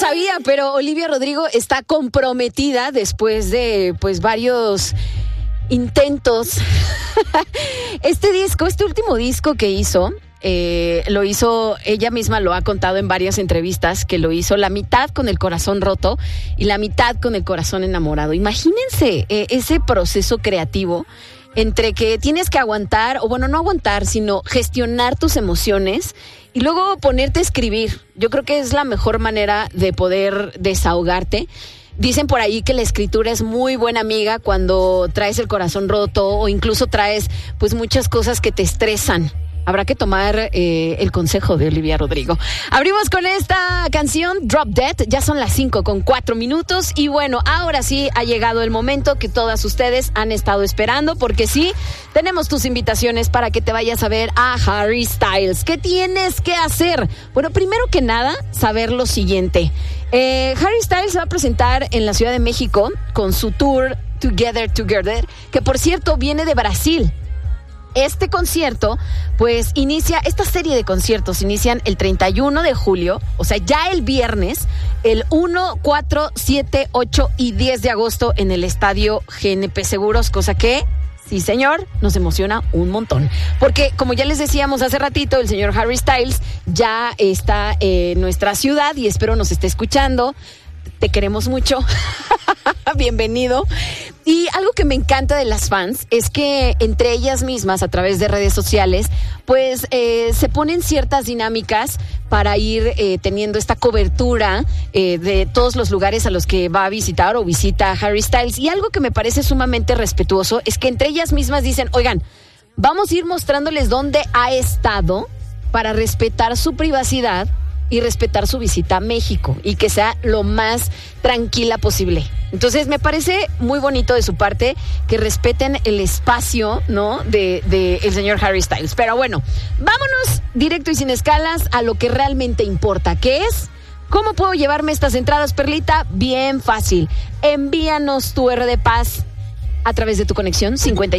sabía, pero Olivia Rodrigo está comprometida después de varios intentos. Este último disco que hizo, lo hizo, ella misma lo ha contado en varias entrevistas, que lo hizo la mitad con el corazón roto y la mitad con el corazón enamorado. Imagínense ese proceso creativo entre que tienes que aguantar, o bueno, no aguantar, sino gestionar tus emociones y luego ponerte a escribir. Yo creo que es la mejor manera de poder desahogarte. Dicen por ahí que la escritura es muy buena amiga cuando traes el corazón roto o incluso traes pues muchas cosas que te estresan. Habrá que tomar el consejo de Olivia Rodrigo. Abrimos con esta canción, Drop Dead. Ya son las 5:04. Y bueno, ahora sí ha llegado el momento que todas ustedes han estado esperando, porque sí, tenemos tus invitaciones para que te vayas a ver a Harry Styles. ¿Qué tienes que hacer? Bueno, primero que nada, saber lo siguiente. Harry Styles se va a presentar en la Ciudad de México con su tour Together, que por cierto viene de Brasil. Este concierto, pues esta serie de conciertos inician el 31 de julio, o sea, ya el viernes, el 1, 4, 7, 8 y 10 de agosto en el estadio GNP Seguros, cosa que, sí señor, nos emociona un montón. Porque, como ya les decíamos hace ratito, el señor Harry Styles ya está en nuestra ciudad y espero nos esté escuchando. Te queremos mucho. Bienvenido. Y algo que me encanta de las fans es que entre ellas mismas, a través de redes sociales, pues se ponen ciertas dinámicas para ir teniendo esta cobertura de todos los lugares a los que va a visitar o visita Harry Styles. Y algo que me parece sumamente respetuoso es que entre ellas mismas dicen, oigan, vamos a ir mostrándoles dónde ha estado para respetar su privacidad y respetar su visita a México y que sea lo más tranquila posible. Entonces me parece muy bonito de su parte que respeten el espacio, ¿no?, de el señor Harry Styles. Pero bueno, vámonos directo y sin escalas a lo que realmente importa, que es ¿cómo puedo llevarme estas entradas, Perlita? Bien fácil. Envíanos tu R de Paz a través de tu conexión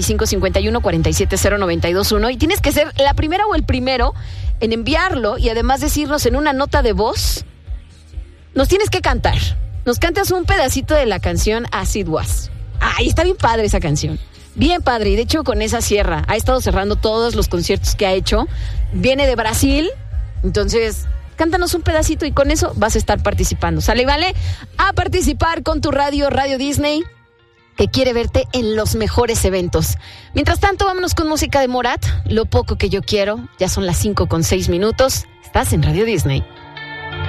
5551-470-921 y tienes que ser la primera o el primero en enviarlo y además decirnos en una nota de voz, nos tienes que cantar. Nos cantas un pedacito de la canción As It Was. Ay, está bien padre esa canción. Bien padre, y de hecho con esa cierra. Ha estado cerrando todos los conciertos que ha hecho. Viene de Brasil, entonces cántanos un pedacito y con eso vas a estar participando. ¿Sale y vale? A participar con tu Radio Disney, que quiere verte en los mejores eventos. Mientras tanto, vámonos con música de Morat. Lo poco que yo quiero. Ya son las 5:06. Estás en Radio Disney.